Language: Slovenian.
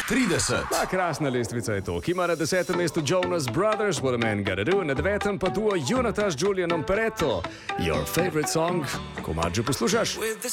30. Ta krasna lestvica je to, ki ima na 10. mestu Jonas Brothers, What a Man Gotta Do, na 9. pa duo Junata z Julianom Pareto. Your favorite song, komad že poslušaš?